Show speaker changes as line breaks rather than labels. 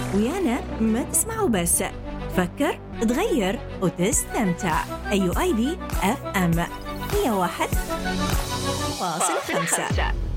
ويانا ما تسمعوا بس، فكر تغير وتستمتع. أيو آي دي أف أم 101.5.